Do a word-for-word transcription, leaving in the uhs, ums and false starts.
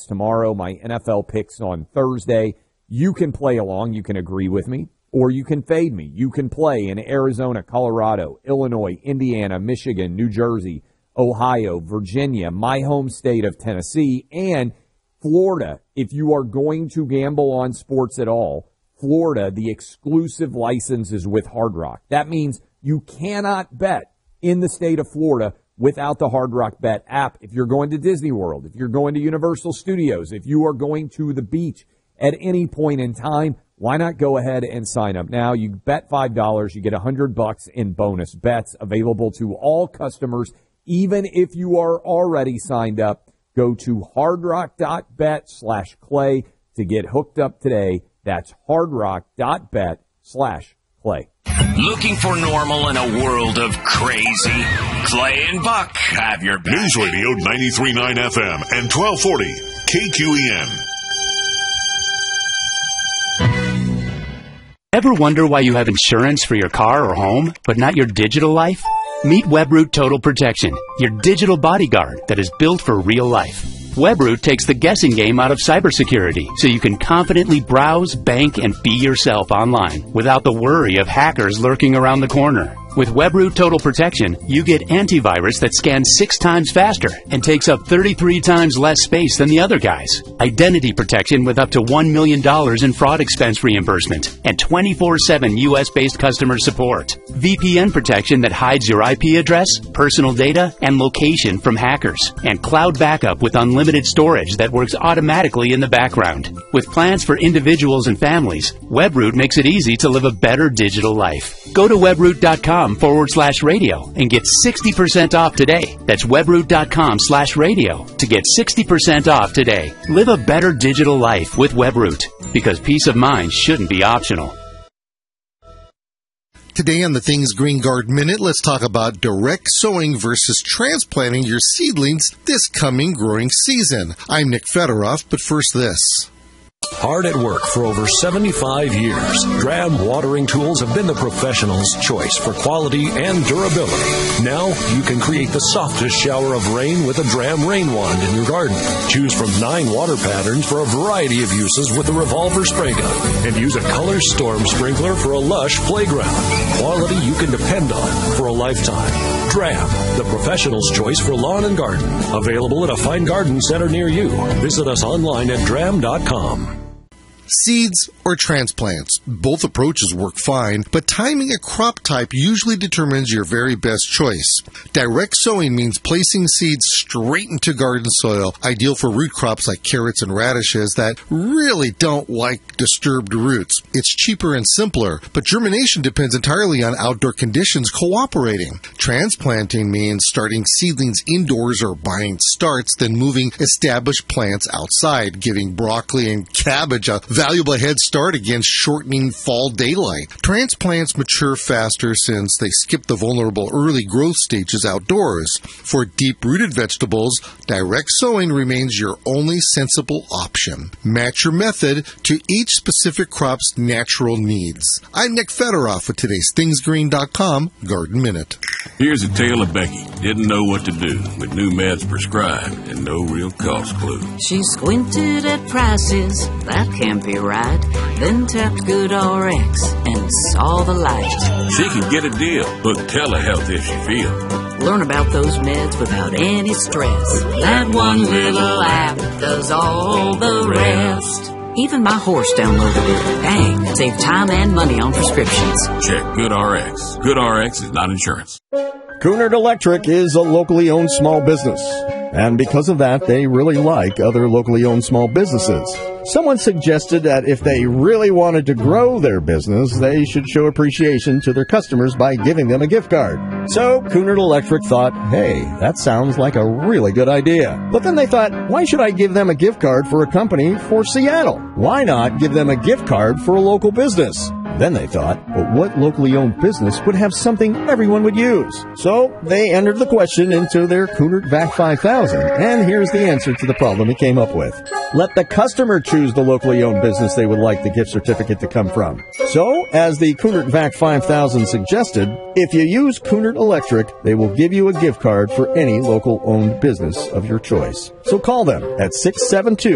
tomorrow, my N F L picks on Thursday. You can play along. You can agree with me, or you can fade me. You can play in Arizona, Colorado, Illinois, Indiana, Michigan, New Jersey, Ohio, Virginia, my home state of Tennessee, and Florida. If you are going to gamble on sports at all, Florida, the exclusive license is with Hard Rock. That means you cannot bet in the state of Florida without the Hard Rock Bet app. If you're going to Disney World, if you're going to Universal Studios, if you are going to the beach at any point in time, why not go ahead and sign up now? You bet five dollars, you get one hundred bucks in bonus bets available to all customers, even if you are already signed up. Go to hardrock.bet slash clay to get hooked up today. That's hardrock.bet slash clay. Looking for normal in a world of crazy? Clay and Buck have your back. News Radio ninety-three point nine F M and twelve forty K Q E N. Ever wonder why you have insurance for your car or home, but not your digital life? Meet Webroot Total Protection, your digital bodyguard that is built for real life. Webroot takes the guessing game out of cybersecurity, so you can confidently browse, bank, and be yourself online without the worry of hackers lurking around the corner. With Webroot Total Protection, you get antivirus that scans six times faster and takes up thirty-three times less space than the other guys. Identity protection with up to one million dollars in fraud expense reimbursement and twenty-four seven U S-based customer support. V P N protection that hides your I P address, personal data, and location from hackers. And cloud backup with unlimited storage that works automatically in the background. With plans for individuals and families, Webroot makes it easy to live a better digital life. Go to webroot.com forward slash radio and get sixty percent off today. That's webroot.com slash radio to get sixty percent off today. Live a better digital life with Webroot, because peace of mind shouldn't be optional. Today on the Things Green Garden Minute, let's talk about direct sowing versus transplanting your seedlings this coming growing season. I'm Nick Federoff, but first this. Hard at work for over seventy-five years, Dram watering tools have been the professional's choice for quality and durability. Now you can create the softest shower of rain with a Dram rain wand in your garden. Choose from nine water patterns for a variety of uses with the revolver spray gun, and use a color storm sprinkler for a lush playground. Quality you can depend on for a lifetime. Dram, the professional's choice for lawn and garden. Available at a fine garden center near you. Visit us online at dram dot com. Seeds or transplants. Both approaches work fine, but timing a crop type usually determines your very best choice. Direct sowing means placing seeds straight into garden soil, ideal for root crops like carrots and radishes that really don't like disturbed roots. It's cheaper and simpler, but germination depends entirely on outdoor conditions cooperating. Transplanting means starting seedlings indoors or buying starts, then moving established plants outside, giving broccoli and cabbage a valuable head start against shortening fall daylight. Transplants mature faster since they skip the vulnerable early growth stages outdoors. For deep-rooted vegetables, direct sowing remains your only sensible option. Match your method to each specific crop's natural needs. I'm Nick Federoff with today's things green dot com Garden Minute. Here's a tale of Becky. Didn't know what to do with new meds prescribed and no real cost clue. She squinted at prices, that can't be right. Then tapped GoodRx and saw the light. She can get a deal. Book telehealth if she feels. Learn about those meds without any stress. That one little app does all the rest. Even my horse downloaded it. Dang, save time and money on prescriptions. Check GoodRx. GoodRx is not insurance. Cunard Electric is a locally owned small business, and because of that, they really like other locally owned small businesses. Someone suggested that if they really wanted to grow their business, they should show appreciation to their customers by giving them a gift card. So Cunard Electric thought, hey, that sounds like a really good idea. But then they thought, why should I give them a gift card for a company for Seattle? Why not give them a gift card for a local business? Then they thought, but what locally owned business would have something everyone would use? So they entered the question into their Cunard V A C five thousand, and here's the answer to the problem he came up with. Let the customer choose the locally owned business they would like the gift certificate to come from. So, as the Cunard V A C five thousand suggested, if you use Cunard Electric, they will give you a gift card for any local owned business of your choice. So call them at six seven two